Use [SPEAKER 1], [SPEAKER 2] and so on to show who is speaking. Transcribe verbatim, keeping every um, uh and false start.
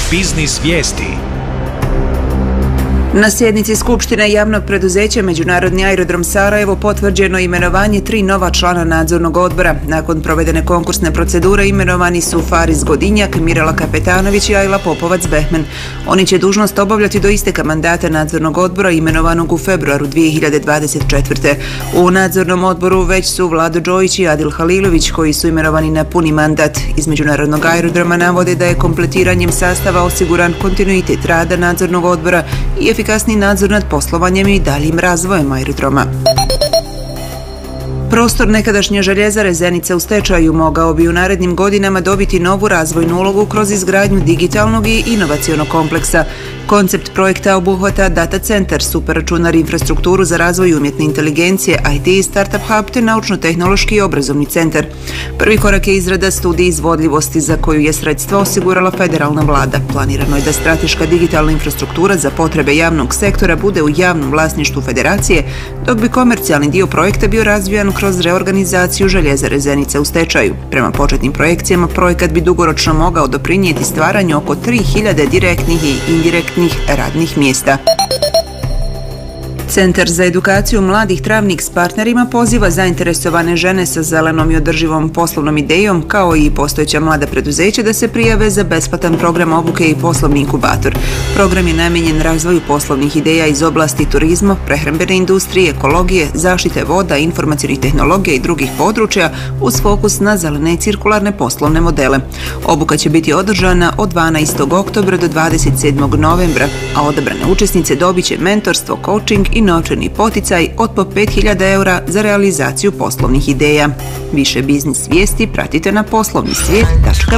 [SPEAKER 1] Biznis vijesti.
[SPEAKER 2] Na sjednici Skupštine javnog preduzeća Međunarodni aerodrom Sarajevo potvrđeno imenovanje tri nova člana nadzornog odbora. Nakon provedene konkursne procedure imenovani su Faris Godinjak, Mirela Kapetanović i Ajla Popovac-Behmen. Oni će dužnost obavljati do isteka mandata nadzornog odbora imenovanog u februaru dvije hiljade dvadeset četvrte. U nadzornom odboru već su Vlado Đojić i Adil Halilović koji su imenovani na puni mandat. Iz Međunarodnog aerodroma navode da je kompletiranjem sastava osiguran kontinuitet rada nadzornog odbora i efikasni nadzor nad poslovanjem i daljim razvojem aerodroma. Prostor nekadašnje željezare Zenica u stečaju mogao bi u narednim godinama dobiti novu razvojnu ulogu kroz izgradnju digitalnog i inovacionog kompleksa. Koncept projekta obuhvata data centar, superračunar, infrastrukturu za razvoj umjetne inteligencije, I T i startup hub te naučno-tehnološki i obrazovni centar. Prvi korak je izrada studije izvodljivosti za koju je sredstva osigurala federalna vlada. Planirano je da strateška digitalna infrastruktura za potrebe javnog sektora bude u javnom vlasništvu federacije, dok bi komercijalni dio projekta bio razvijan kroz reorganizaciju željezare Zenica u stečaju. Prema početnim projekcijama, projekat bi dugoročno mogao doprinijeti stvaranju oko tri hiljade direktnih i indirektnih radnih mjesta. Centar za edukaciju mladih Travnik s partnerima poziva zainteresovane žene sa zelenom i održivom poslovnom idejom, kao i postojeća mlada preduzeća, da se prijave za besplatan program obuke i poslovni inkubator. Program je namijenjen razvoju poslovnih ideja iz oblasti turizma, prehrambene industrije, ekologije, zaštite voda, informacionih tehnologija i drugih područja uz fokus na zelene i cirkularne poslovne modele. Obuka će biti održana od dvanaestog oktobra do dvadeset sedmog novembra, a odabrane učesnice dobit će mentorstvo, coaching i novčani poticaj od po pet hiljada eura za realizaciju poslovnih ideja. Više biznis vijesti pratite na poslovni svijet tačka